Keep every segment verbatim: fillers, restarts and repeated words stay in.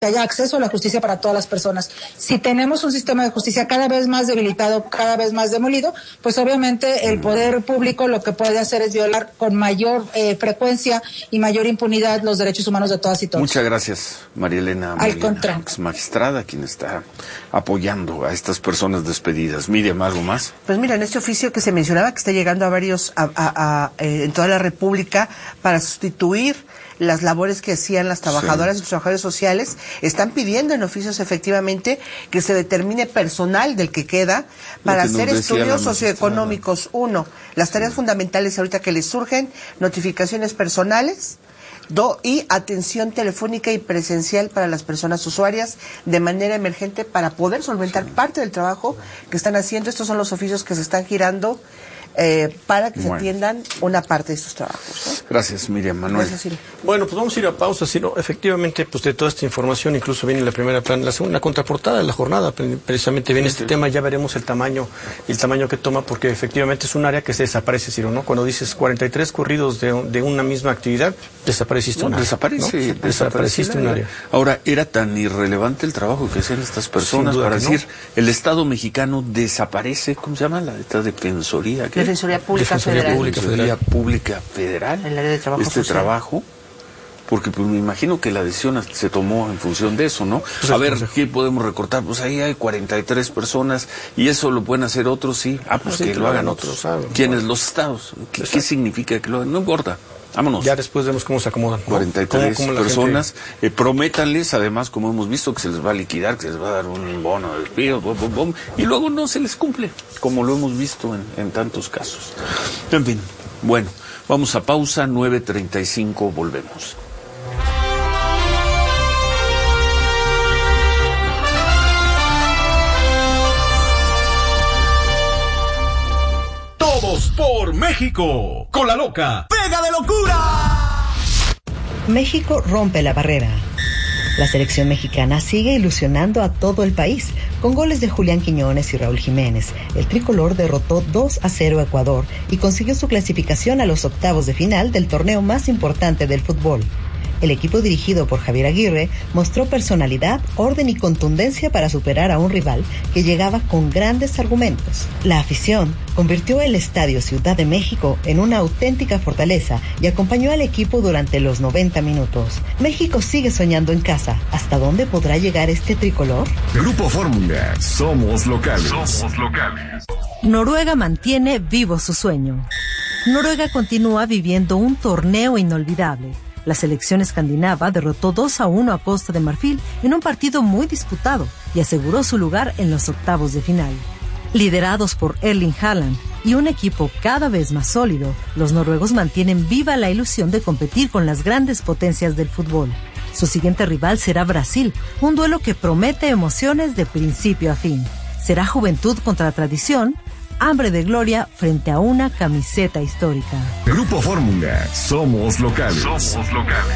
que haya acceso a la justicia para todas las personas. Si tenemos un sistema de justicia cada vez más debilitado, cada vez más demolido, pues obviamente el poder público lo que puede hacer es violar con mayor eh, frecuencia y mayor impunidad los derechos humanos de todas y todos. Muchas gracias, María Elena Molina, ex magistrada, quien está apoyando a estas personas despedidas. Miriam, ¿algo más? Pues mira, en este oficio que se mencionaba que está llegando a varios, a, a, a, eh, en toda la República para sustituir las labores que hacían las trabajadoras sí. y los trabajadores sociales, están pidiendo en oficios efectivamente que se determine personal del que queda para hacer estudios socioeconómicos. Uno, las tareas sí. fundamentales ahorita que les surgen, notificaciones personales. Do, y atención telefónica y presencial para las personas usuarias de manera emergente para poder solventar sí. parte del trabajo que están haciendo. Estos son los oficios que se están girando Eh, para que bueno. se atiendan una parte de estos trabajos, ¿no? Gracias, Miriam. Manuel. Gracias, bueno, pues vamos a ir a pausa, sino efectivamente, pues de toda esta información, incluso viene la primera plan, la segunda contraportada de la jornada, precisamente viene sí, este sí. tema, ya veremos el tamaño, el tamaño que toma, porque efectivamente es un área que se desaparece, Ciro, ¿no? Cuando dices cuarenta y tres corridos de, de una misma actividad, desapareciste no, un área. Desaparece, ¿no? Desapareciste un área. Ahora, era tan irrelevante el trabajo que hacían estas personas para decir, no. el Estado mexicano desaparece, ¿cómo se llama? La de defensoría, ¿qué? Defensoría Pública Defensoría Federal. Pública Federal. Pública Federal. El área de trabajo este social. trabajo, porque pues me imagino que la decisión se tomó en función de eso, ¿no? Pues a ver, consejo. ¿Qué podemos recortar? Pues ahí hay cuarenta y tres personas y eso lo pueden hacer otros, sí. Ah, pues sí, que lo hagan otros. otros. ¿Quiénes? Los estados. ¿Qué, ¿Qué significa que lo hagan? No importa. Vámonos. Ya después vemos cómo se acomodan. cuarenta y tres ¿Cómo, cómo personas. Gente... Eh, prométanles, además, como hemos visto, que se les va a liquidar, que se les va a dar un bono de despido, bom, bom, bom, y luego no se les cumple, como lo hemos visto en, en tantos casos. En fin, bueno, vamos a pausa, nueve treinta y cinco, volvemos. Todos por México, con la loca Pega de Locura. México rompe la barrera. La selección mexicana sigue ilusionando a todo el país. Con goles de Julián Quiñones y Raúl Jiménez, el tricolor derrotó dos a cero a Ecuador y consiguió su clasificación a los octavos de final del torneo más importante del fútbol. El equipo dirigido por Javier Aguirre mostró personalidad, orden y contundencia para superar a un rival que llegaba con grandes argumentos. La afición convirtió el Estadio Ciudad de México en una auténtica fortaleza y acompañó al equipo durante los noventa minutos. México sigue soñando en casa. ¿Hasta dónde podrá llegar este tricolor? Grupo Fórmula, somos locales. Somos locales. Noruega mantiene vivo su sueño. Noruega continúa viviendo un torneo inolvidable. La selección escandinava derrotó dos a uno a Costa de Marfil en un partido muy disputado y aseguró su lugar en los octavos de final. Liderados por Erling Haaland y un equipo cada vez más sólido, los noruegos mantienen viva la ilusión de competir con las grandes potencias del fútbol. Su siguiente rival será Brasil, un duelo que promete emociones de principio a fin. Será juventud contra tradición, hambre de gloria frente a una camiseta histórica. Grupo Fórmula, somos locales. Somos locales.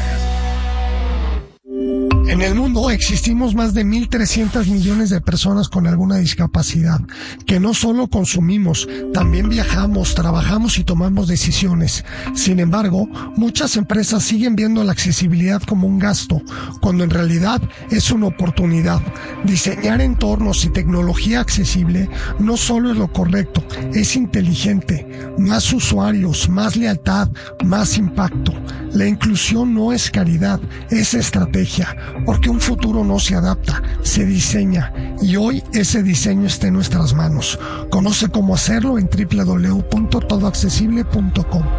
En el mundo existimos más de mil trescientos millones de personas con alguna discapacidad, que no solo consumimos, también viajamos, trabajamos y tomamos decisiones. Sin embargo, muchas empresas siguen viendo la accesibilidad como un gasto, cuando en realidad es una oportunidad. Diseñar entornos y tecnología accesible no solo es lo correcto, es inteligente. Más usuarios, más lealtad, más impacto. La inclusión no es caridad, es estrategia. Porque un futuro no se adapta, se diseña, y hoy ese diseño está en nuestras manos. Conoce cómo hacerlo en doble u doble u doble u punto todo accesible punto com.